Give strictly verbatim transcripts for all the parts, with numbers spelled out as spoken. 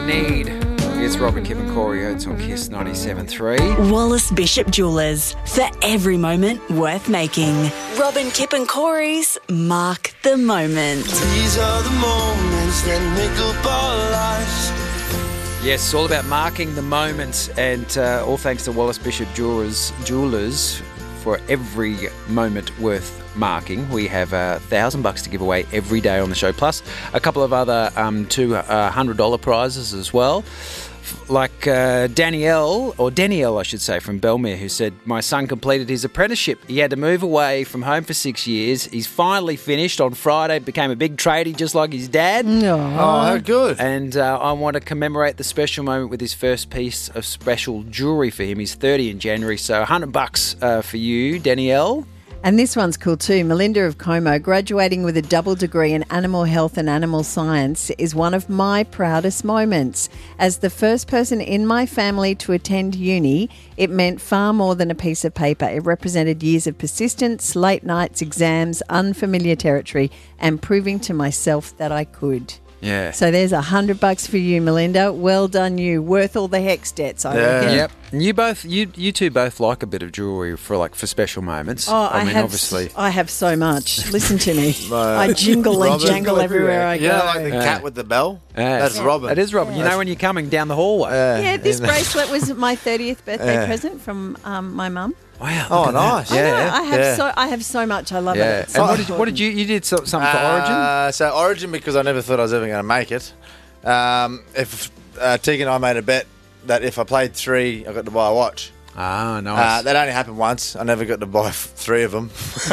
I Need. It's Robin, Kip and Corey Oates on Kiss ninety-seven point three. Wallace Bishop Jewelers. For every moment worth making. Robin, Kip and Corey's Mark the Moment. These are the moments that make up our lives. Yes, it's all about marking the moments, and uh, all thanks to Wallace Bishop Jewelers, Jewelers for every moment worth marking. We have a thousand bucks to give away every day on the show, plus a couple of other um, two uh, hundred dollar prizes as well. Like uh, Danielle, or Danielle I should say, from Belmere, who said, my son completed his apprenticeship. He had to move away from home for six years. He's finally finished on Friday, became a big tradie just like his dad. Oh, how good. And uh, I want to commemorate the special moment with his first piece of special jewellery for him. He's thirty in January, so one hundred bucks uh, for you, Danielle. And this one's cool too. Melinda of Como, graduating with a double degree in animal health and animal science is one of my proudest moments. As the first person in my family to attend uni, it meant far more than a piece of paper. It represented years of persistence, late nights, exams, unfamiliar territory, and proving to myself that I could. Yeah. So there's a hundred bucks for you, Melinda. Well done, you. Worth all the HECS debts, I Yeah. reckon. Yep. And you both, you you two both like a bit of jewellery for like for special moments. Oh, I, I mean, have, obviously. I have so much. Listen to me. Uh, I jingle and Robin, jangle everywhere I go. You know, like the Yeah. cat with the bell? Yeah. That's Robin. It is Robin. You know when you're coming down the hallway. Yeah, this bracelet was my thirtieth birthday Yeah. present from um, my mum. Wow. Oh, look at that. nice. I know, Yeah. I have yeah. so I have so much. I love Yeah. it. It's And so what did, what did you, you did so- something for Origin? Uh, so Origin, because I never thought I was ever going to make it. Um, if uh, Tegan and I made a bet that if I played three, I got to buy a watch. Ah, Uh, nice. that only happened once. I never got to buy f- three of them.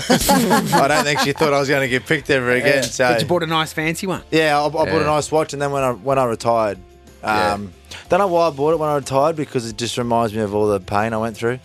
I don't think she thought I was going to get picked ever again. So But you bought a nice fancy one. yeah, I, I bought Yeah. a nice watch, and then when I when I retired, um, don't know why I bought it when I retired, because it just reminds me of all the pain I went through.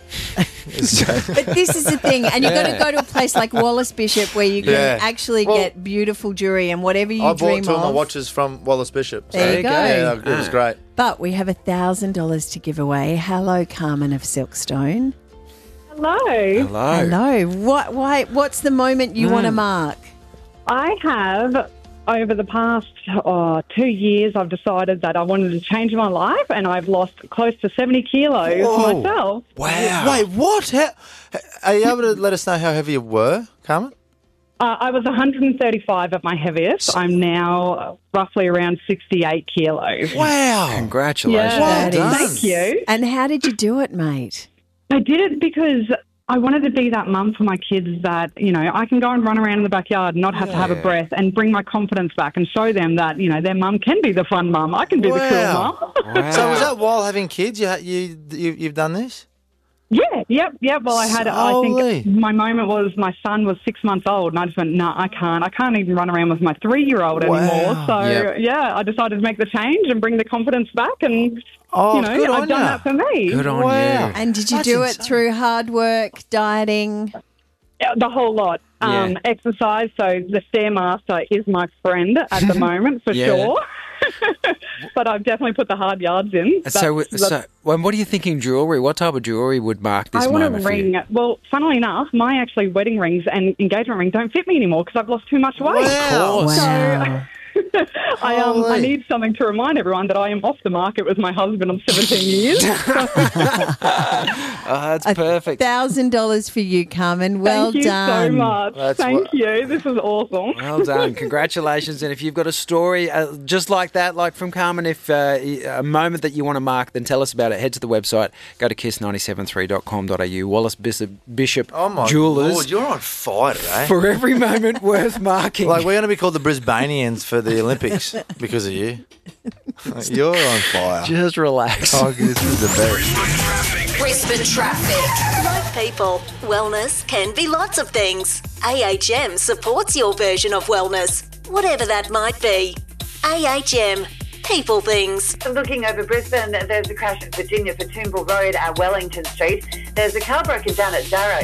But this is the thing, and you've got to go to a place like Wallace Bishop where you can Yeah. actually Well, get beautiful jewellery and whatever you I dream bought two of my of. watches from Wallace Bishop. So There you go. Yeah, it was Ah. great. But we have a thousand dollars to give away. Hello, Carmen of Silkstone. Hello. Hello. Hello. What? Why? What's the moment you Hmm. want to mark? I have, over the past oh, two years, I've decided that I wanted to change my life, and I've lost close to seventy kilos Whoa. myself. Wow. Wait, what? How, are you able to let us know how heavy you were, Carmen? Uh, I was one hundred thirty-five at my heaviest. I'm now roughly around sixty-eight kilos. Wow. Congratulations. Yeah, Well done. thank you. And how did you do it, mate? I did it because I wanted to be that mum for my kids that, you know, I can go and run around in the backyard and not have to have a Yeah. breath, and bring my confidence back and show them that, you know, their mum can be the fun mum. I can be the cool Wow. mum. Wow. So was that while having kids? You, ha- you, you you've done this? Yeah, yep, yep. Well, I had, I Solely. think my moment was my son was six months old, and I just went, no, I can't. I can't even run around with my three-year-old Wow. anymore. So, Yep. yeah, I decided to make the change and bring the confidence back, and, Oh, you know, good I've on done ya. that for me. Good on Wow. you. And did you That's do insane. it through hard work, dieting? Yeah, the whole lot. Um, Yeah. Exercise, so the Stairmaster is my friend at the moment, for Yeah. sure. But I've definitely put the hard yards in. And so, That's- so well, what are you thinking jewellery? What type of jewellery would mark this I want moment a for you? ring. Well, funnily enough, my actually wedding rings and engagement ring don't fit me anymore because I've lost too much weight. Wow. Wow. I um I Holy. need something to remind everyone that I am off the market with my husband of seventeen years. Oh, that's perfect. Thousand dollars for you, Carmen. Well Thank you done. so much. That's Thank what- you. This is awesome. Well done. Congratulations. And if you've got a story uh, just like that, like from Carmen, if uh, a moment that you want to mark, then tell us about it. Head to the website. Go to kiss nine seven three dot com dot a u. Wallace Bishop, Bishop Oh, my Jewelers. Lord, you're on fire today. For every moment worth marking. Like, we're going to be called the Brisbaneans for the Olympics because of you. You're on fire. Just relax. Oh, this is the best. Brisbane traffic. Like people, wellness can be lots of things. A H M supports your version of wellness, whatever that might be. A H M. People things. Looking over Brisbane, there's a crash at Virginia for Toombul Road at Wellington Street. There's a car broken down at Darrow.